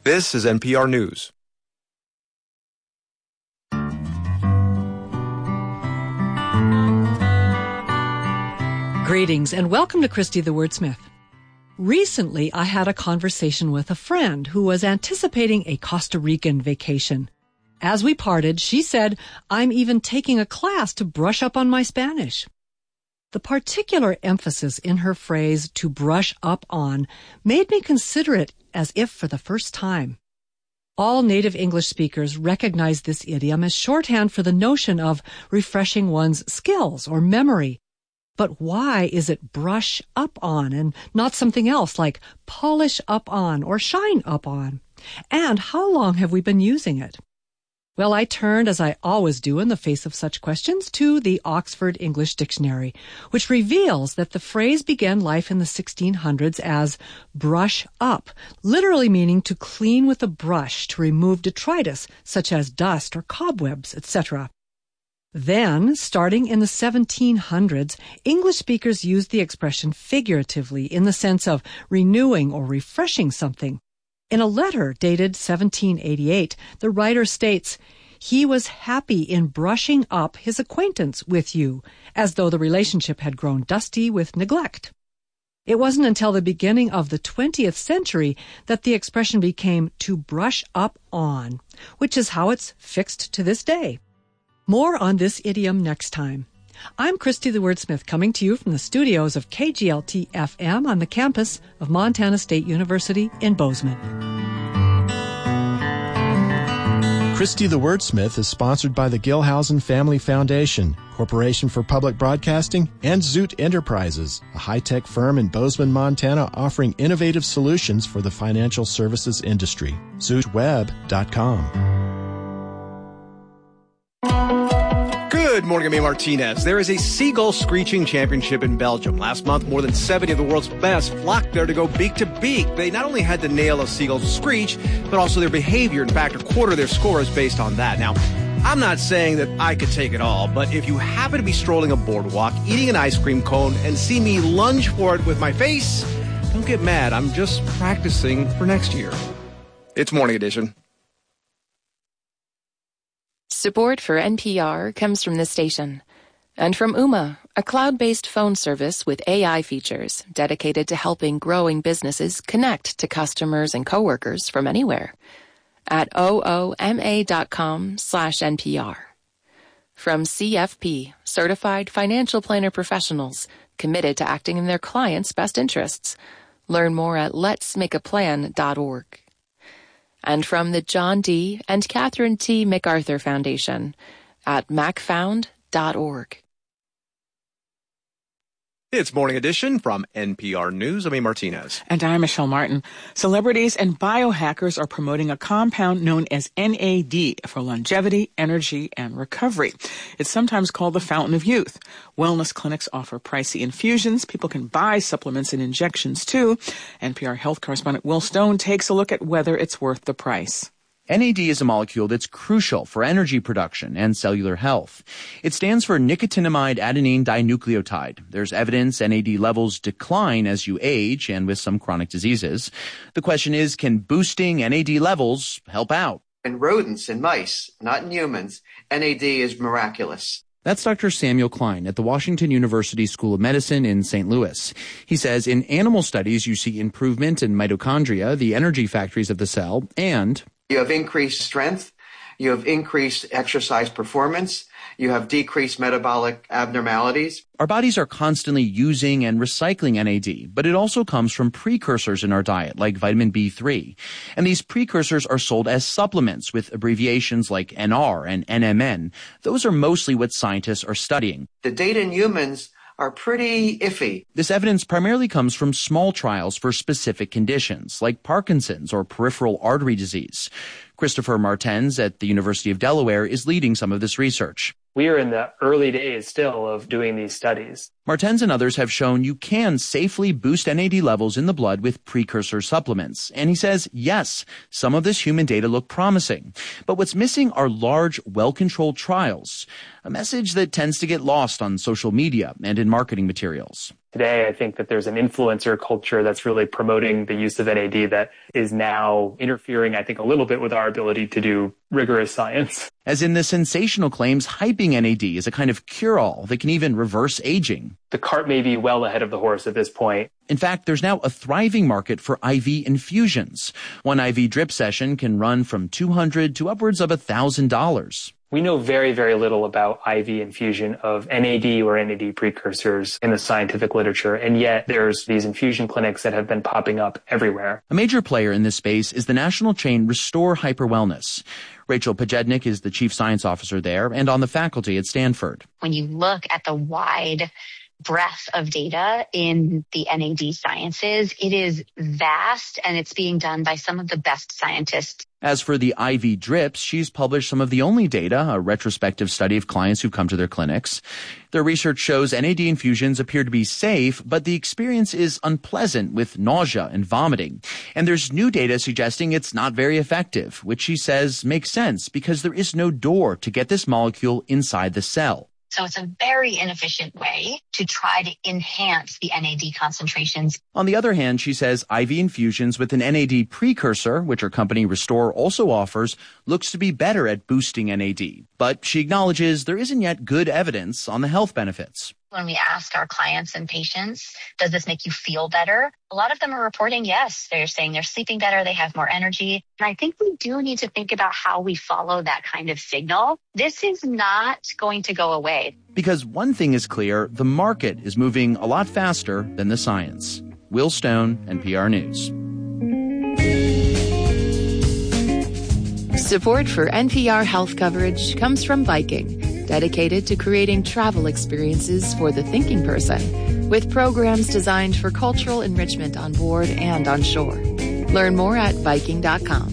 This is NPR News. Greetings and welcome to Christy the Wordsmith. Recently, I had a conversation with a friend who was anticipating a Costa Rican vacation. As we parted, she said, "I'm even taking a class to brush up on my Spanish." The particular emphasis in her phrase, "to brush up on," made me consider it as if for the first time. All native English speakers recognize this idiom as shorthand for the notion of refreshing one's skills or memory. But why is it brush up on and not something else like polish up on or shine up on? And how long have we been using it? Well, I turned, as I always do in the face of such questions, to the Oxford English Dictionary, which reveals that the phrase began life in the 1600s as brush up, literally meaning to clean with a brush to remove detritus, such as dust or cobwebs, etc. Then, starting in the 1700s, English speakers used the expression figuratively in the sense of renewing or refreshing something. In a letter dated 1788, the writer states, "He was happy in brushing up his acquaintance with you, as though the relationship had grown dusty with neglect." It wasn't until the beginning of the 20th century that the expression became to brush up on, which is how it's fixed to this day. More on this idiom next time. I'm Christy the Wordsmith, coming to you from the studios of KGLT-FM on the campus of Montana State University in Bozeman. Christy the Wordsmith is sponsored by the Gilhousen Family Foundation, Corporation for Public Broadcasting, and Zoot Enterprises, a high-tech firm in Bozeman, Montana, offering innovative solutions for the financial services industry. ZootWeb.com. Good morning, I'm Amy Martinez. There is a seagull screeching championship in Belgium. Last month, more than 70 of the world's best flocked there to go beak to beak. They not only had to nail a seagull's screech, but also their behavior. In fact, a quarter of their score is based on that. Now, I'm not saying that I could take it all, but if you happen to be strolling a boardwalk, eating an ice cream cone, and see me lunge for it with my face, don't get mad. I'm just practicing for next year. It's Morning Edition. Support for NPR comes from this station and from Ooma, a cloud-based phone service with AI features dedicated to helping growing businesses connect to customers and coworkers from anywhere at ooma.com/NPR. From CFP, Certified Financial Planner Professionals committed to acting in their clients' best interests. Learn more at letsmakeaplan.org. And from the John D. and Catherine T. MacArthur Foundation at macfound.org. It's Morning Edition from NPR News. I'm Amy Martinez. And I'm Michelle Martin. Celebrities and biohackers are promoting a compound known as NAD for longevity, energy, and recovery. It's sometimes called the fountain of youth. Wellness clinics offer pricey infusions. People can buy supplements and injections too. NPR health correspondent Will Stone takes a look at whether it's worth the price. NAD is a molecule that's crucial for energy production and cellular health. It stands for nicotinamide adenine dinucleotide. There's evidence NAD levels decline as you age and with some chronic diseases. The question is, can boosting NAD levels help out? In rodents and mice, not in humans, NAD is miraculous. That's Dr. Samuel Klein at the Washington University School of Medicine in St. Louis. He says in animal studies you see improvement in mitochondria, the energy factories of the cell, and you have increased strength, you have increased exercise performance, you have decreased metabolic abnormalities. Our bodies are constantly using and recycling NAD, but it also comes from precursors in our diet, like vitamin B3. And these precursors are sold as supplements with abbreviations like NR and NMN. Those are mostly what scientists are studying. The data in humans are pretty iffy. This evidence primarily comes from small trials for specific conditions, like Parkinson's or peripheral artery disease. Christopher Martens at the University of Delaware is leading some of this research. We are in the early days still of doing these studies. Martens and others have shown you can safely boost NAD levels in the blood with precursor supplements. And he says, yes, some of this human data look promising. But what's missing are large, well-controlled trials, a message that tends to get lost on social media and in marketing materials. Today, I think that there's an influencer culture that's really promoting the use of NAD that is now interfering, I think, a little bit with our ability to do rigorous science. As in the sensational claims hyping NAD as a kind of cure-all that can even reverse aging. The cart may be well ahead of the horse at this point. In fact, there's now a thriving market for IV infusions. One IV drip session can run from $200 to upwards of $1,000. We know very, very little about IV infusion of NAD or NAD precursors in the scientific literature, and yet there's these infusion clinics that have been popping up everywhere. A major player in this space is the national chain Restore Hyper Wellness. Rachel Pajednik is the chief science officer there and on the faculty at Stanford. When you look at the wide breadth of data in the NAD sciences, it is vast, and it's being done by some of the best scientists. As for the IV drips, she's published some of the only data, a retrospective study of clients who come to their clinics. Their research shows NAD infusions appear to be safe, but the experience is unpleasant with nausea and vomiting. And there's new data suggesting it's not very effective, which she says makes sense because there is no door to get this molecule inside the cell. So it's a very inefficient way to try to enhance the NAD concentrations. On the other hand, she says IV infusions with an NAD precursor, which her company Restore also offers, looks to be better at boosting NAD. But she acknowledges there isn't yet good evidence on the health benefits. When we ask our clients and patients, does this make you feel better? A lot of them are reporting yes. They're saying they're sleeping better, they have more energy. And I think we do need to think about how we follow that kind of signal. This is not going to go away. Because one thing is clear, the market is moving a lot faster than the science. Will Stone, NPR News. Support for NPR health coverage comes from Viking, dedicated to creating travel experiences for the thinking person, with programs designed for cultural enrichment on board and on shore. Learn more at Viking.com.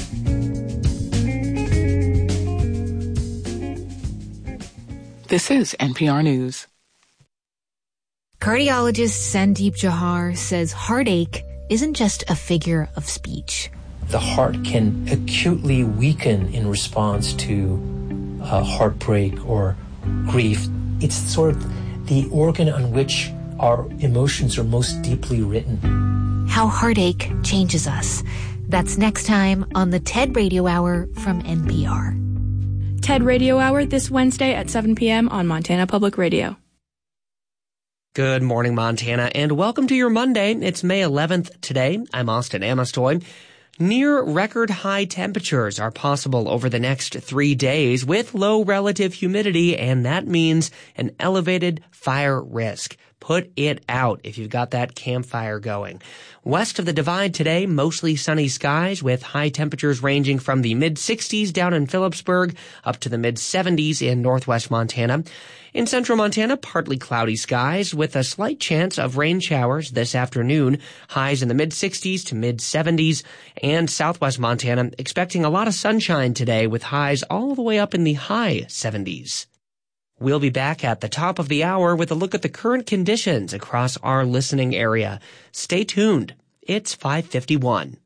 This is NPR News. Cardiologist Sandeep Johar says heartache isn't just a figure of speech. The heart can acutely weaken in response to heartbreak or grief. It's sort of the organ on which our emotions are most deeply written. How heartache changes us. That's next time on the TED Radio Hour from NPR. TED Radio Hour this Wednesday at 7 p.m. on Montana Public Radio. Good morning, Montana, and welcome to your Monday. It's May 11th today. I'm Austin Amastoy. Near record high temperatures are possible over the next 3 days with low relative humidity, and that means an elevated fire risk. Put it out if you've got that campfire going. West of the Divide today, mostly sunny skies with high temperatures ranging from the mid-60s down in Phillipsburg up to the mid-70s in northwest Montana. In central Montana, partly cloudy skies with a slight chance of rain showers this afternoon, highs in the mid-60s to mid-70s. And southwest Montana, expecting a lot of sunshine today with highs all the way up in the high 70s. We'll be back at the top of the hour with a look at the current conditions across our listening area. Stay tuned. It's 5:51.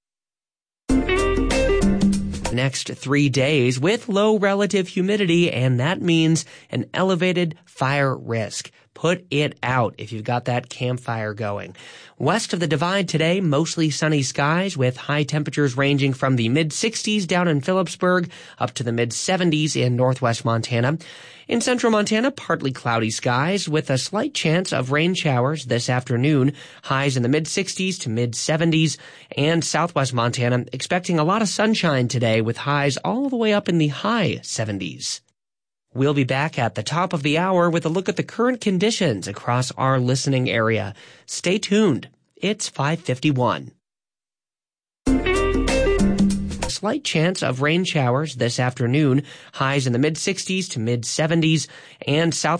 Next 3 days with low relative humidity, and that means an elevated fire risk. Put it out if you've got that campfire going. West of the Divide today, mostly sunny skies with high temperatures ranging from the mid-60s down in Phillipsburg up to the mid-70s in northwest Montana. In central Montana, partly cloudy skies with a slight chance of rain showers this afternoon, highs in the mid-60s to mid-70s. And southwest Montana, expecting a lot of sunshine today with highs all the way up in the high 70s. We'll be back at the top of the hour with a look at the current conditions across our listening area. Stay tuned. It's 5:51. Slight chance of rain showers this afternoon, highs in the mid-60s to mid-70s, and south